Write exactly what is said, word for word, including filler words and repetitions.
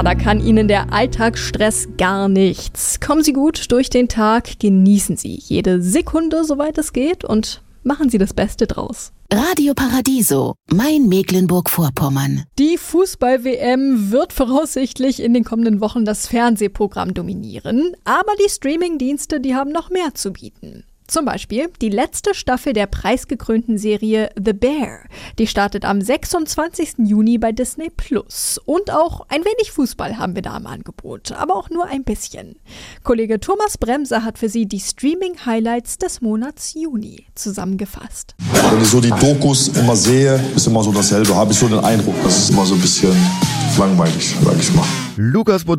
Ja, da kann Ihnen der Alltagsstress gar nichts. Kommen Sie gut durch den Tag, genießen Sie jede Sekunde, soweit es geht, und machen Sie das Beste draus. Radio Paradiso, mein Mecklenburg-Vorpommern. Die Fußball-W M wird voraussichtlich in den kommenden Wochen das Fernsehprogramm dominieren, aber die Streaming-Dienste, die haben noch mehr zu bieten. Zum Beispiel die letzte Staffel der preisgekrönten Serie The Bear. Die startet am sechsundzwanzigsten Juni bei Disney Plus. Und auch ein wenig Fußball haben wir da im Angebot, aber auch nur ein bisschen. Kollege Thomas Bremser hat für Sie die Streaming-Highlights des Monats Juni zusammengefasst. Wenn ich so die Dokus immer sehe, ist immer so dasselbe. Habe ich so den Eindruck, das ist immer so ein bisschen langweilig, sag ich mal. Lukas